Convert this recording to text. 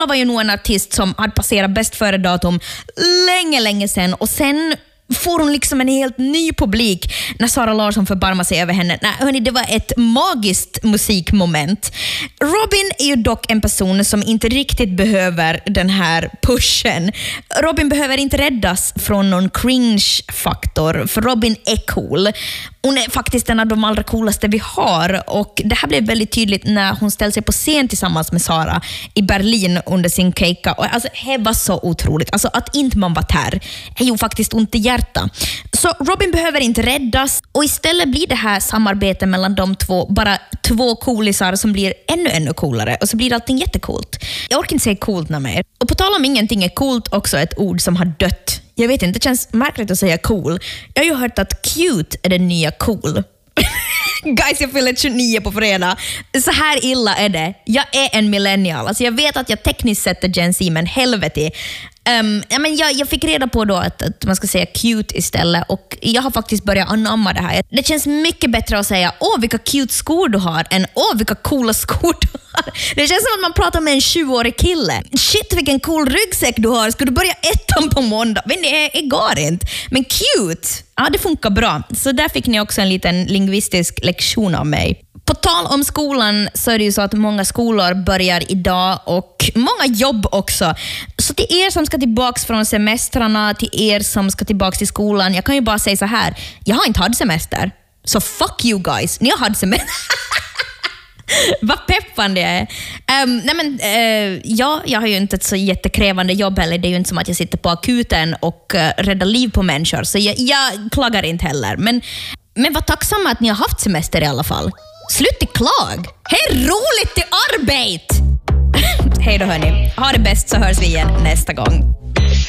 var ju nog en artist som hade passerat bäst före datum länge sedan, och sen får hon liksom en helt ny publik när Sara Larsson förbarmar sig över henne. Nej, hörni, det var ett magiskt musikmoment. Robin är ju dock en person som inte riktigt behöver den här pushen. Robin behöver inte räddas från någon cringe-faktor, för Robin är cool. Hon är faktiskt en av de allra coolaste vi har, och det här blev väldigt tydligt när hon ställde sig på scen tillsammans med Sara i Berlin under sin keika. Och alltså, det var så otroligt. Alltså, att inte man var där är ju faktiskt ont i hjärta. Så Robin behöver inte räddas, och istället blir det här samarbetet mellan de två bara två coolisar som blir ännu coolare, och så blir allting jättecoolt. Jag orkar inte säga coolt mer. Och på tal om ingenting är coolt också ett ord som har dött. Jag vet inte, det känns märkligt att säga cool. Jag har ju hört att cute är det nya cool. Guys, jag fyller 29 på fredag. Så här illa är det. Jag är en millennial. Alltså jag vet att jag tekniskt sett är Gen Z, men helvete. Jag fick reda på då att man ska säga cute istället, och jag har faktiskt börjat anamma det här. Det känns mycket bättre att säga vilka cute skor du har än vilka coola skor du har. Det känns som att man pratar med en 20-årig kille. Shit, vilken cool ryggsäck du har. Ska du börja ettan på måndag? Men det går inte. Men cute, ja, det funkar bra. Så där fick ni också en liten lingvistisk lektion av mig. På tal om skolan så är det ju så att många skolor börjar idag, och många jobb också. Så till er som ska tillbaka från semestrarna, till er som ska tillbaka till skolan, jag kan ju bara säga så här: jag har inte haft semester. Så fuck you guys, ni har haft semester. Vad peppande jag är. Jag har ju inte ett så jättekrävande jobb heller. Det är ju inte som att jag sitter på akuten och räddar liv på människor. Så jag klagar inte heller. Men var tacksamma att ni har haft semester i alla fall. Sluta klag. Hej, roligt till arbete. Hej då hörni. Ha det bäst, så hörs vi igen nästa gång.